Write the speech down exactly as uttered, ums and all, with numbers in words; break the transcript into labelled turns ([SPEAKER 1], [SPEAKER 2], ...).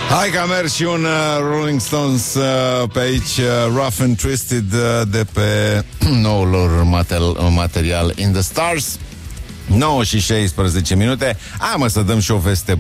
[SPEAKER 1] Hai că a mers și un uh, Rolling Stones uh, pe aici, uh, Rough and Twisted, uh, de pe noul lor mater- material In the Stars. nouă și șaisprezece minute. Hai mă să dăm și o veste